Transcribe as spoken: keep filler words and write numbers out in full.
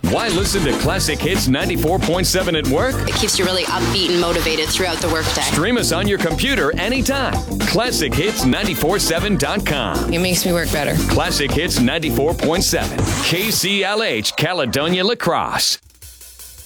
Why listen to Classic Hits ninety-four point seven at work? It keeps you really upbeat and motivated throughout the workday. Stream us on your computer anytime. classic hits nine four seven dot com. It makes me work better. Classic Hits ninety-four point seven. K C L H, Caledonia La Crosse.